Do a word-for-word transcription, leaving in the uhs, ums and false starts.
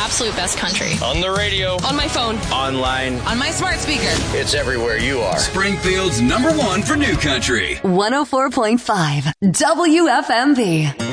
absolute best country. On the radio. On my phone. Online. On my smart speaker. It's everywhere you are. Springfield's number one for new country. one oh four point five W F M V.